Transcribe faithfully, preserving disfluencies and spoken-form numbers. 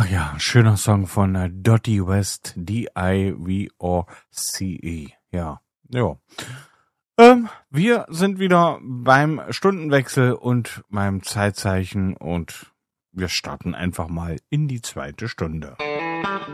Ja, schöner Song von äh, Dottie West, D I V O C E. Ja, ja. Ähm, wir sind wieder beim Stundenwechsel und beim Zeitzeichen und wir starten einfach mal in die zweite Stunde.